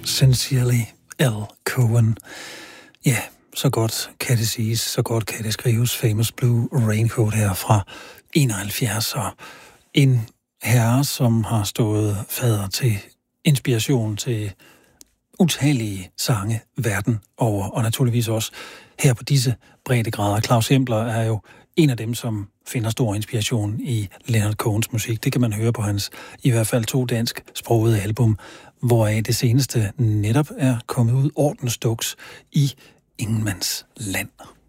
Sincerely L. Cohen. Ja, så godt kan det siges, så godt kan det skrives. Famous Blue Raincoat her fra 71, og en herre, som har stået fader til inspiration til utallige sange verden over, og naturligvis også her på disse breddegrader. Claus Hempler er jo en af dem, som finder stor inspiration i Leonard Cohens musik. Det kan man høre på hans i hvert fald 2 dansksprogede album, hvoraf det seneste netop er kommet ud ordensduks i Ingenmands Land.